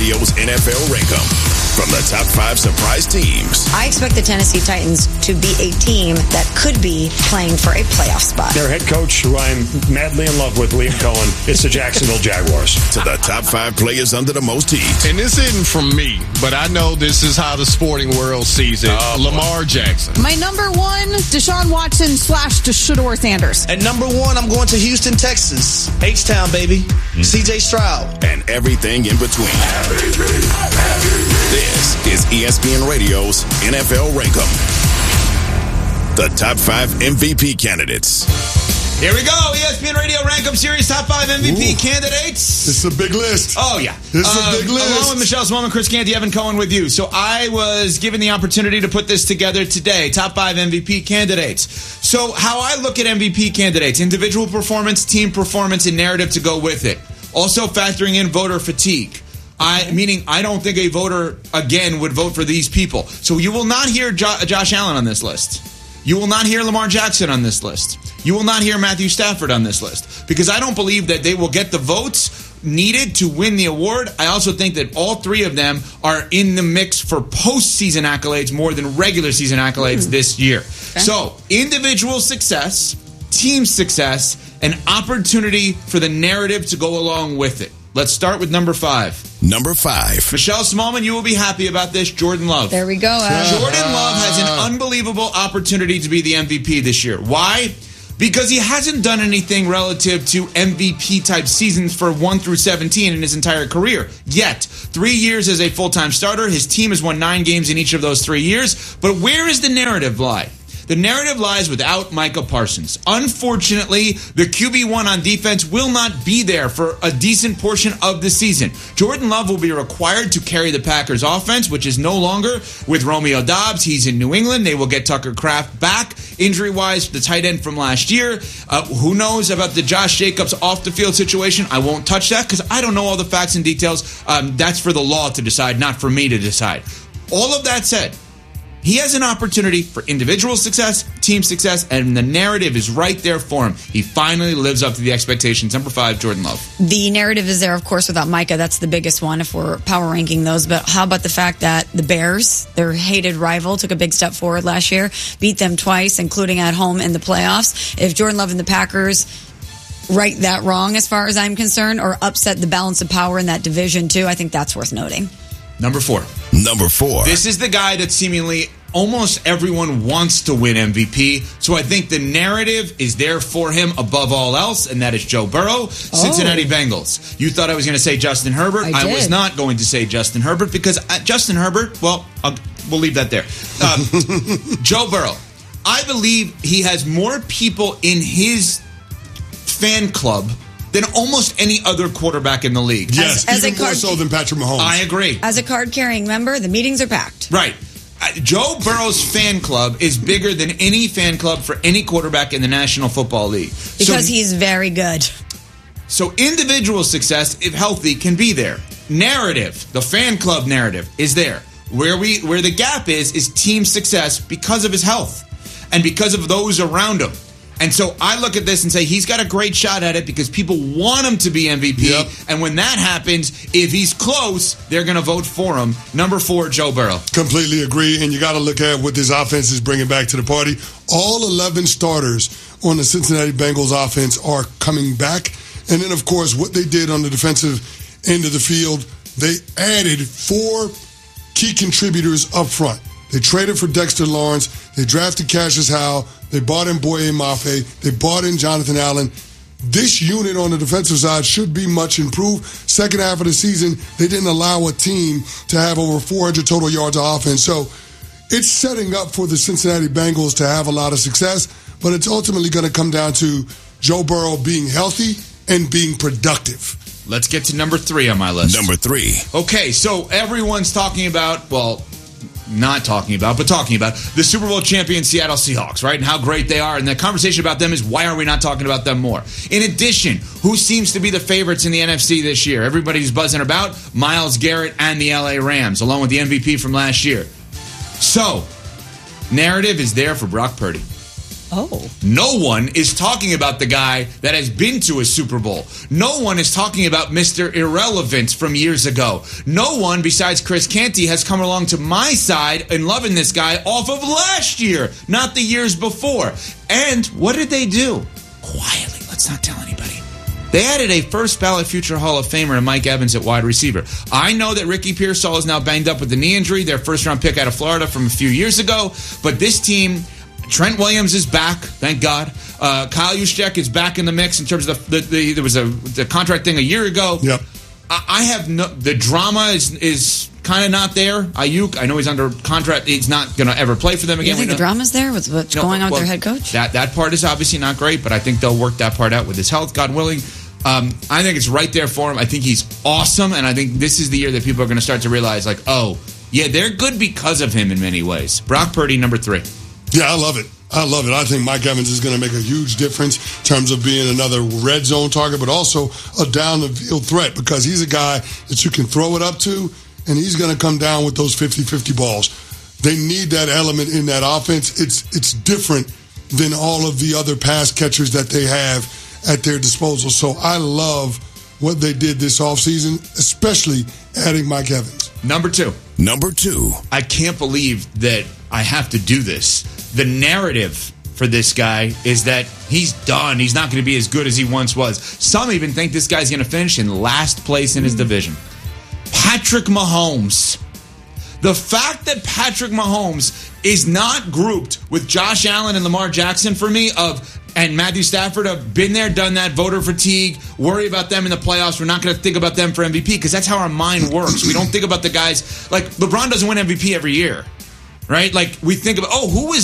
Radio's NFL Rankum. From the top 5 surprise teams. I expect the Tennessee Titans to be a team that could be playing for a playoff spot. Their head coach, who I'm madly in love with, Liam Cohen, it's the Jacksonville Jaguars. To the top 5 players under the most heat. And this isn't from me, but I know this is how the sporting world sees it. Lamar Jackson. My number 1, Deshaun Watson / Shedeur Sanders. At number 1, I'm going to Houston, Texas. H-Town, baby. C.J. Stroud. And everything in between. This is ESPN Radio's NFL Rankum. The top 5 MVP candidates. Here we go. ESPN Radio Rankum Series top 5 MVP candidates. This is a big list. Oh, yeah. This is a big list. Along with Michelle Swellman, Chris Canty, Evan Cohen with you. So I was given the opportunity to put this together today. Top 5 MVP candidates. So how I look at MVP candidates, individual performance, team performance, and narrative to go with it. Also factoring in voter fatigue. Meaning I don't think a voter, again, would vote for these people. So you will not hear Josh Allen on this list. You will not hear Lamar Jackson on this list. You will not hear Matthew Stafford on this list. Because I don't believe that they will get the votes needed to win the award. I also think that all 3 of them are in the mix for postseason accolades more than regular season accolades this year. Okay. So individual success, team success, and opportunity for the narrative to go along with it. Let's start with number 5. Number 5. Michelle Smallman, you will be happy about this. Jordan Love. There we go. Jordan Love has an unbelievable opportunity to be the MVP this year. Why? Because he hasn't done anything relative to MVP-type seasons for 1 through 17 in his entire career. Yet, 3 years as a full-time starter, his team has won 9 games in each of those 3 years. But where is the narrative lie? The narrative lies without Micah Parsons. Unfortunately, the QB1 on defense will not be there for a decent portion of the season. Jordan Love will be required to carry the Packers offense, which is no longer with Romeo Doubs. He's in New England. They will get Tucker Kraft back injury-wise, the tight end from last year. Who knows about the Josh Jacobs off-the-field situation? I won't touch that because I don't know all the facts and details. That's for the law to decide, not for me to decide. All of that said, he has an opportunity for individual success, team success, and the narrative is right there for him. He finally lives up to the expectations. Number 5, Jordan Love. The narrative is there, of course, without Micah. That's the biggest one if we're power ranking those. But how about the fact that the Bears, their hated rival, took a big step forward last year, beat them twice, including at home in the playoffs. If Jordan Love and the Packers right that wrong, as far as I'm concerned, or upset the balance of power in that division, too, I think that's worth noting. Number 4. Number 4. This is the guy that seemingly almost everyone wants to win MVP. So I think the narrative is there for him above all else, and that is Joe Burrow, Cincinnati Bengals. You thought I was going to say Justin Herbert. I was not going to say Justin Herbert because Justin Herbert, well, we'll leave that there. Joe Burrow. I believe he has more people in his fan club than almost any other quarterback in the league. Yes, even more so than Patrick Mahomes. I agree. As a card-carrying member, the meetings are packed. Right. Joe Burrow's fan club is bigger than any fan club for any quarterback in the National Football League. Because he's very good. So individual success, if healthy, can be there. Narrative, the fan club narrative, is there. Where the gap is team success because of his health and because of those around him. And so I look at this and say he's got a great shot at it because people want him to be MVP. Yep. And when that happens, if he's close, they're going to vote for him. Number 4, Joe Burrow. Completely agree. And you got to look at what this offense is bringing back to the party. All 11 starters on the Cincinnati Bengals offense are coming back. And then, of course, what they did on the defensive end of the field, they added 4 key contributors up front. They traded for Dexter Lawrence. They drafted Cassius Howell. They bought in Boye Mafe. They bought in Jonathan Allen. This unit on the defensive side should be much improved. Second half of the season, they didn't allow a team to have over 400 total yards of offense. So it's setting up for the Cincinnati Bengals to have a lot of success, but it's ultimately going to come down to Joe Burrow being healthy and being productive. Let's get to number 3 on my list. Number 3. Okay, so everyone's talking about, well, not talking about, but talking about the Super Bowl champion Seattle Seahawks, right? And how great they are. And the conversation about them is, why are we not talking about them more? In addition, who seems to be the favorites in the NFC this year? Everybody's buzzing about Myles Garrett and the LA Rams, along with the MVP from last year. So, narrative is there for Brock Purdy. Oh. No one is talking about the guy that has been to a Super Bowl. No one is talking about Mr. Irrelevant from years ago. No one besides Chris Canty has come along to my side and loving this guy off of last year, not the years before. And what did they do? Quietly, let's not tell anybody. They added a first ballot future Hall of Famer in Mike Evans at wide receiver. I know that Ricky Pearsall is now banged up with a knee injury, their first round pick out of Florida from a few years ago. But this team, Trent Williams is back, thank God. Kyle Juszczyk is back in the mix in terms of there was the contract thing a year ago. Yep. I have the drama is kind of not there. Ayuk, I know he's under contract. He's not going to ever play for them again. You think the drama's there with what's going on with their head coach? That part is obviously not great, but I think they'll work that part out with his health, God willing. I think it's right there for him. I think he's awesome, and I think this is the year that people are going to start to realize, like, oh, yeah, they're good because of him in many ways. Brock Purdy, number 3. Yeah, I love it. I think Mike Evans is going to make a huge difference in terms of being another red zone target, but also a down-the-field threat because he's a guy that you can throw it up to, and he's going to come down with those 50-50 balls. They need that element in that offense. It's different than all of the other pass catchers that they have at their disposal. So I love what they did this offseason, especially adding Mike Evans. Number 2. I can't believe that I have to do this. The narrative for this guy is that he's done. He's not going to be as good as he once was. Some even think this guy's going to finish in last place in his division. Patrick Mahomes. The fact that Patrick Mahomes is not grouped with Josh Allen and Lamar Jackson for me and Matthew Stafford have been there, done that, voter fatigue, worry about them in the playoffs. We're not going to think about them for MVP because that's how our mind works. We don't think about the guys. Like, LeBron doesn't win MVP every year, right? Like, we think about, who is